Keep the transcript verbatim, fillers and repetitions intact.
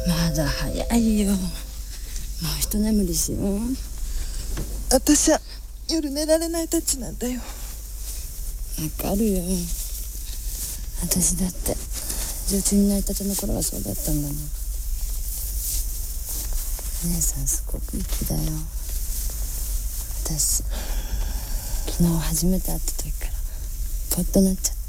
まだ早いよ。もう一眠りしよう。 私は夜寝られないたちなんだよ。 わかるよ。私だって女中になりたての頃はそうだったんだもん。姉さんすごくいい気だよ。私昨日初めて会った時からポッとなっちゃった。